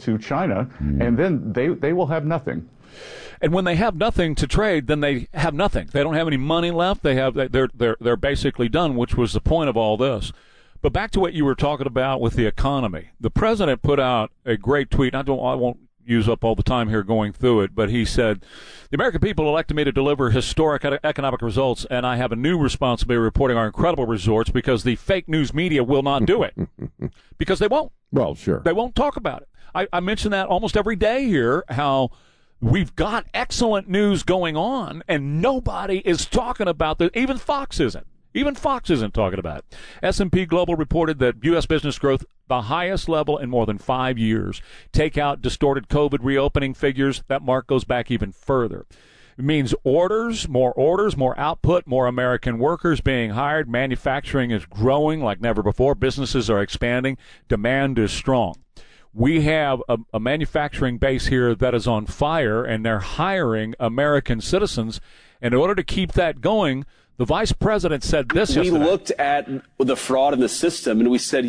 to China, and then they will have nothing. And when they have nothing to trade, then they have nothing. They don't have any money left. They're basically done, which was the point of all this. But back to what you were talking about with the economy. The president put out a great tweet. I won't use up all the time here going through it, but he said, "The American people elected me to deliver historic economic results, and I have a new responsibility reporting our incredible results because the fake news media will not do it." Because they won't. Well, sure. They won't talk about it. I mention that almost every day here, how we've got excellent news going on, and nobody is talking about it. Even Fox isn't. Even Fox isn't talking about it. S&P Global reported that U.S. business growth, the highest level in more than 5 years. Take out distorted COVID reopening figures, that mark goes back even further. It means orders, more output, more American workers being hired. Manufacturing is growing like never before. Businesses are expanding. Demand is strong. We have a manufacturing base here that is on fire, and they're hiring American citizens. And in order to keep that going, the vice president said this yesterday. We looked at the fraud in the system, and we said,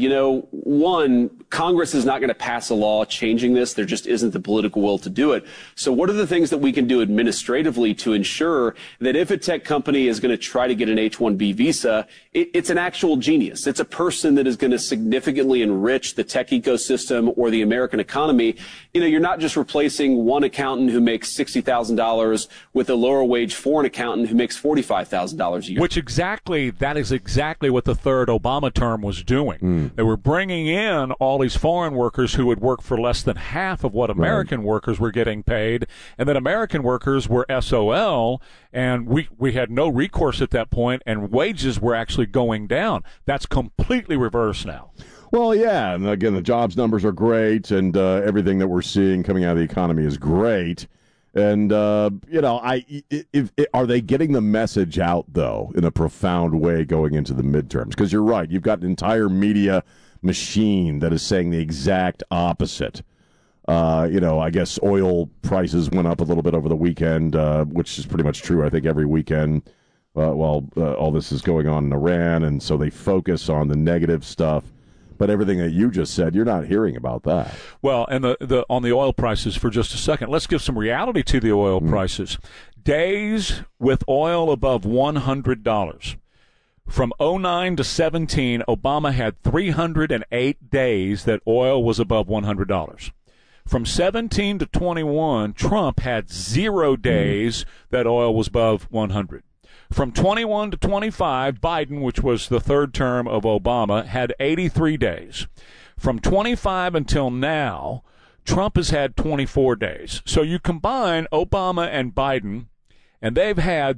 one, Congress is not going to pass a law changing this. There just isn't the political will to do it. So what are the things that we can do administratively to ensure that if a tech company is going to try to get an H-1B visa, it's an actual genius. It's a person that is going to significantly enrich the tech ecosystem or the American economy. You're not just replacing one accountant who makes $60,000 with a lower wage foreign accountant who makes $45,000 a year. That is exactly what the third Obama term was doing. They were bringing in all these foreign workers who would work for less than half of what American workers were getting paid, and then American workers were SOL, and we had no recourse at that point, and wages were actually going down. That's completely reversed now. Well, yeah, and again, the jobs numbers are great, and everything that we're seeing coming out of the economy is great. And, are they getting the message out, though, in a profound way going into the midterms? Because you're right. You've got an entire media machine that is saying the exact opposite. I guess oil prices went up a little bit over the weekend, which is pretty much true, I think, every weekend while all this is going on in Iran. And so they focus on the negative stuff. But everything that you just said, you're not hearing about that. Well, and on the oil prices for just a second, let's give some reality to the oil prices. Days with oil above $100. From 2009 to 17, Obama had 308 days that oil was above $100. From 17 to 21, Trump had 0 days that oil was above 100. From 21 to 25, Biden, which was the third term of Obama, had 83 days. From 25 until now, Trump has had 24 days. So you combine Obama and Biden, and they've had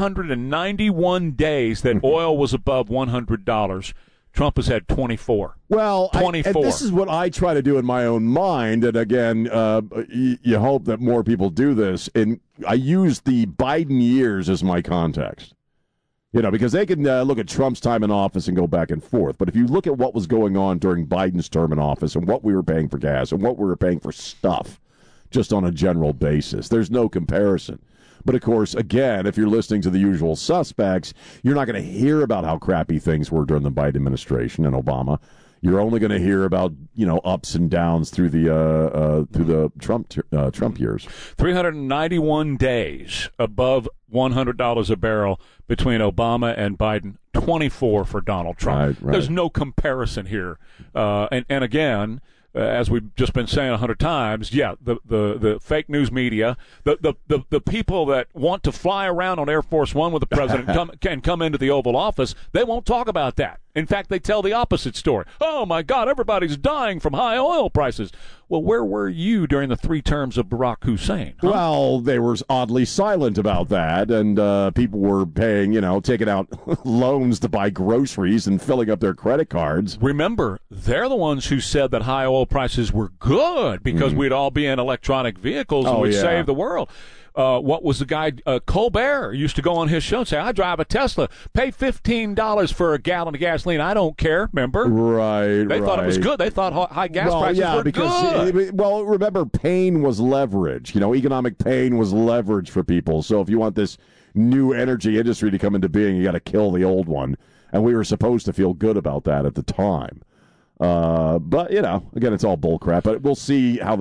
391 days that oil was above $100. Trump has had 24. Well, 24. And this is what I try to do in my own mind. And again, you hope that more people do this. And I use the Biden years as my context. Because they can look at Trump's time in office and go back and forth. But if you look at what was going on during Biden's term in office and what we were paying for gas and what we were paying for stuff, just on a general basis, there's no comparison. But, of course, again, if you're listening to the usual suspects, you're not going to hear about how crappy things were during the Biden administration and Obama. You're only going to hear about, ups and downs through the Trump years. 391 days above $100 a barrel between Obama and Biden, 24 for Donald Trump. Right. There's no comparison here. And again, as we've just been saying 100 times, the fake news media, the people that want to fly around on Air Force One with the president can come into the Oval Office, they won't talk about that. In fact, they tell the opposite story. Oh, my God, everybody's dying from high oil prices. Well, where were you during the 3 terms of Barack Hussein? Huh? Well, they were oddly silent about that, and people were paying, taking out loans to buy groceries and filling up their credit cards. Remember, they're the ones who said that high oil prices were good because we'd all be in electronic vehicles and we'd save the world. What was the guy, Colbert, used to go on his show and say, I drive a Tesla, pay $15 for a gallon of gasoline. I don't care, remember? Right, They thought it was good. They thought high gas prices were good. Remember, pain was leverage. Economic pain was leverage for people. So if you want this new energy industry to come into being, you got to kill the old one. And we were supposed to feel good about that at the time. But, again, it's all bullcrap. But we'll see how the